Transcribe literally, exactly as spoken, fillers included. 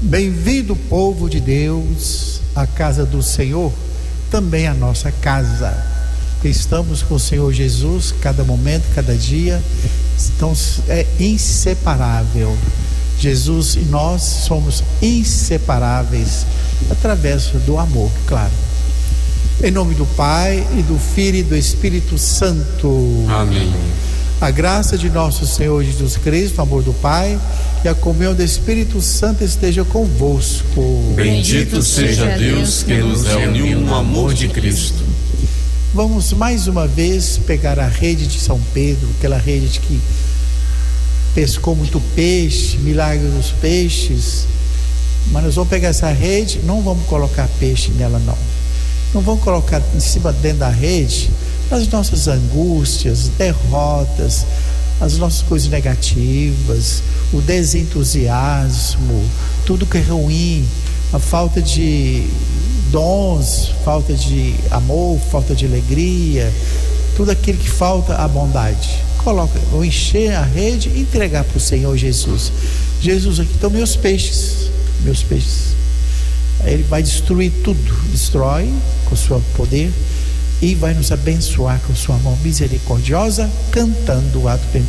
Bem-vindo, povo de Deus, à casa do Senhor, também a nossa casa. Estamos com o Senhor Jesus, cada momento, cada dia, então é inseparável. Jesus e nós somos inseparáveis através do amor, claro. Em nome do Pai, e do Filho e do Espírito Santo. Amém. A graça de nosso Senhor Jesus Cristo, o amor do Pai e a comunhão do Espírito Santo esteja convosco. Bendito seja Deus que nos reuniu no amor de Cristo. Vamos mais uma vez pegar a rede de São Pedro, aquela rede que pescou muito peixe, milagre dos peixes. Mas nós vamos pegar essa rede, não vamos colocar peixe nela não. Não vamos colocar em cima, dentro da rede, as nossas angústias, derrotas, as nossas coisas negativas, o desentusiasmo, tudo que é ruim, a falta de dons, falta de amor, falta de alegria, tudo aquilo que falta a bondade. Coloca, vou encher a rede e entregar para o Senhor Jesus. Jesus, aqui estão meus peixes, meus peixes. Ele vai destruir tudo, destrói com o seu poder e vai nos abençoar com sua mão misericordiosa, cantando o ato